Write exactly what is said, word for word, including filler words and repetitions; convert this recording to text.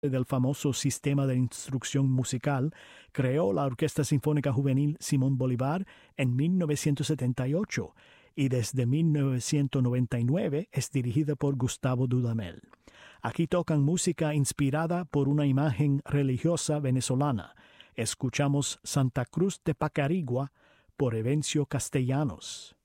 del famoso sistema de instrucción musical, creó la Orquesta Sinfónica Juvenil Simón Bolívar en mil novecientos setenta y ocho y desde mil novecientos noventa y nueve es dirigida por Gustavo Dudamel. Aquí tocan música inspirada por una imagen religiosa venezolana. Escuchamos Santa Cruz de Pacarigua por Evencio Castellanos.